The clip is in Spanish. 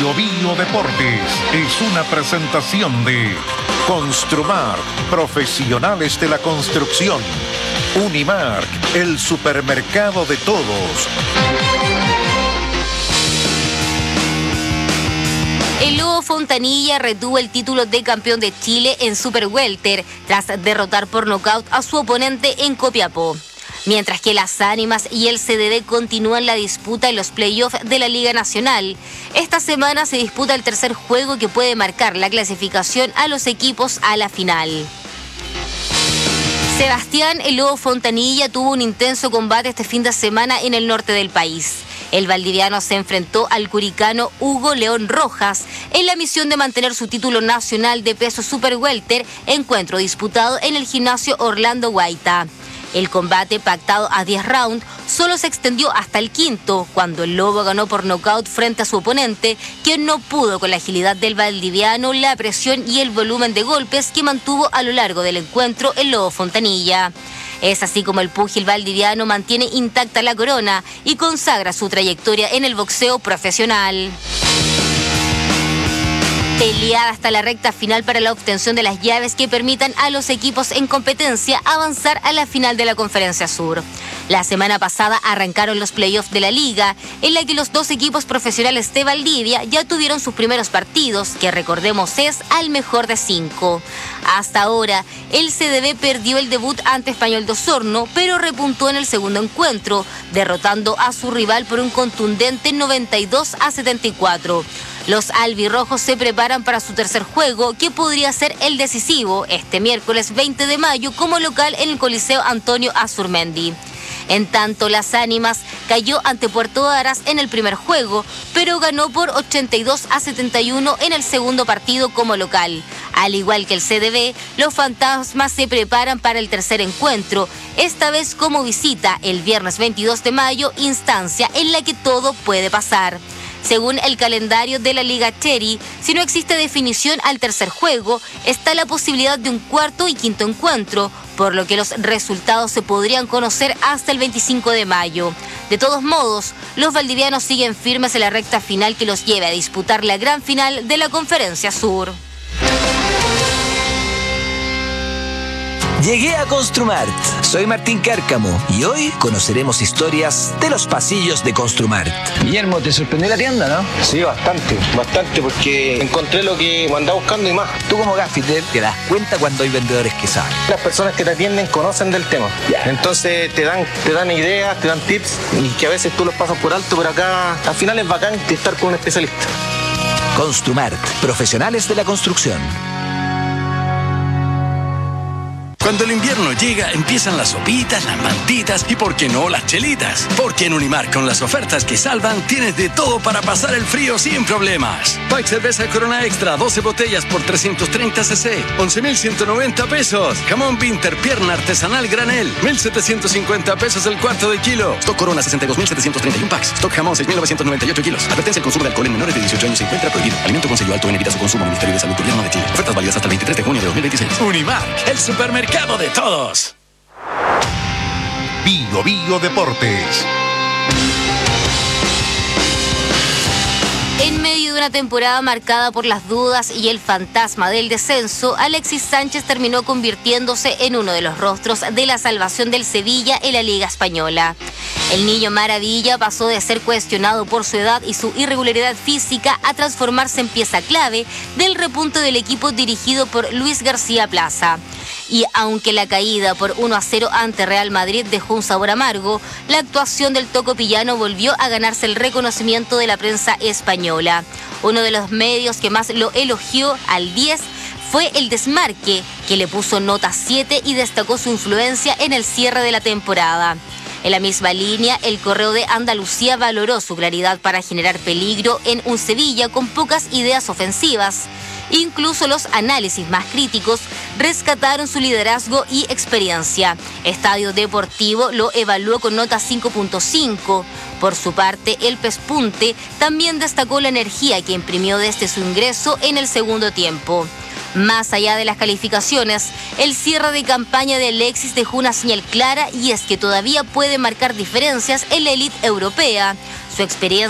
Bio Deportes es una presentación de Construmar, profesionales de la construcción. Unimark, el supermercado de todos. El Lobo Fontanilla retuvo el título de campeón de Chile en Super Welter tras derrotar por nocaut a su oponente en Copiapó. Mientras que las Ánimas y el CDD continúan la disputa en los playoffs de la Liga Nacional. Esta semana se disputa el tercer juego que puede marcar la clasificación a los equipos a la final. Sebastián El Lobo Fontanilla tuvo un intenso combate este fin de semana en el norte del país. El valdiviano se enfrentó al curicano Hugo León Rojas en la misión de mantener su título nacional de peso super welter, encuentro disputado en el gimnasio Orlando Guaita. El combate, pactado a 10 rounds, solo se extendió hasta el quinto, cuando el Lobo ganó por nocaut frente a su oponente, quien no pudo con la agilidad del valdiviano, la presión y el volumen de golpes que mantuvo a lo largo del encuentro el Lobo Fontanilla. Es así como el púgil valdiviano mantiene intacta la corona y consagra su trayectoria en el boxeo profesional. Peleada hasta la recta final para la obtención de las llaves que permitan a los equipos en competencia avanzar a la final de la Conferencia Sur. La semana pasada arrancaron los playoffs de la liga, en la que los dos equipos profesionales de Valdivia ya tuvieron sus primeros partidos, que recordemos es al mejor de 5. Hasta ahora, el CDB perdió el debut ante Español de Osorno, pero repuntó en el segundo encuentro, derrotando a su rival por un contundente 92-74. Los albirrojos se preparan para su tercer juego, que podría ser el decisivo, este miércoles 20 de mayo como local en el Coliseo Antonio Azurmendi. En tanto, las Ánimas cayó ante Puerto Varas en el primer juego, pero ganó por 82-71 en el segundo partido como local. Al igual que el CDB, los Fantasmas se preparan para el tercer encuentro, esta vez como visita el viernes 22 de mayo, instancia en la que todo puede pasar. Según el calendario de la Liga Cherry, si no existe definición al tercer juego, está la posibilidad de un cuarto y quinto encuentro, por lo que los resultados se podrían conocer hasta el 25 de mayo. De todos modos, los valdivianos siguen firmes en la recta final que los lleve a disputar la gran final de la Conferencia Sur. Llegué a Construmart. Soy Martín Cárcamo y hoy conoceremos historias de los pasillos de Construmart. Guillermo, ¿te sorprendió la tienda, no? Sí, bastante, porque encontré lo que andaba buscando y más. Tú como gaffiter te das cuenta cuando hay vendedores que saben. Las personas que te atienden conocen del tema. Entonces te dan ideas, te dan tips y que a veces tú los pasas por alto, pero acá al final es bacán estar con un especialista. Construmart, profesionales de la construcción. Cuando el invierno llega, empiezan las sopitas, las mantitas y, ¿por qué no, las chelitas? Porque en Unimark, con las ofertas que salvan, tienes de todo para pasar el frío sin problemas. Pack cerveza Corona Extra, 12 botellas por 330 cc, 11,190 pesos. Jamón Pinter, pierna artesanal granel, 1,750 pesos el cuarto de kilo. Stock Corona, 62,731 packs. Stock Jamón, 6,998 kilos. Advertencia: el consumo de alcohol en menores de 18 años se encuentra prohibido. Alimento con sello alto en evita su consumo. Ministerio de Salud, Gobierno de Chile. Ofertas válidas hasta el 23 de junio de 2026. Unimark, el supermercado de todos. Bio Deportes. En medio de una temporada marcada por las dudas y el fantasma del descenso, Alexis Sánchez terminó convirtiéndose en uno de los rostros de la salvación del Sevilla en la Liga Española. El niño maravilla pasó de ser cuestionado por su edad y su irregularidad física a transformarse en pieza clave del repunte del equipo dirigido por Luis García Plaza. Y aunque la caída por 1-0 ante Real Madrid dejó un sabor amargo, la actuación del tocopillano volvió a ganarse el reconocimiento de la prensa española. Uno de los medios que más lo elogió al 10 fue El Desmarque, que le puso nota 7 y destacó su influencia en el cierre de la temporada. En la misma línea, el Correo de Andalucía valoró su claridad para generar peligro en un Sevilla con pocas ideas ofensivas. Incluso los análisis más críticos rescataron su liderazgo y experiencia. Estadio Deportivo lo evaluó con nota 5.5. Por su parte, el Pespunte también destacó la energía que imprimió desde su ingreso en el segundo tiempo. Más allá de las calificaciones, el cierre de campaña de Alexis dejó una señal clara, y es que todavía puede marcar diferencias en la élite europea. Su experiencia